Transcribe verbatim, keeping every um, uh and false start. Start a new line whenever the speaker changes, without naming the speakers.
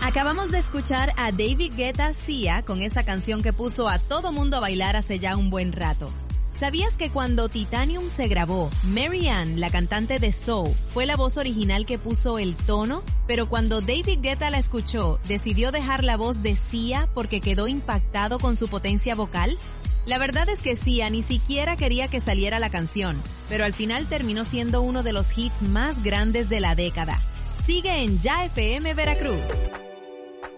Acabamos de escuchar a David Guetta Sia con esa canción que puso a todo mundo a bailar hace ya un buen rato. ¿Sabías que cuando Titanium se grabó, Mary Ann, la cantante de Soul, fue la voz original que puso el tono? Pero cuando David Guetta la escuchó, decidió dejar la voz de Sia porque quedó impactado con su potencia vocal. La verdad es que Sia ni siquiera quería que saliera la canción, pero al final terminó siendo uno de los hits más grandes de la década. Sigue en Ya F M Veracruz.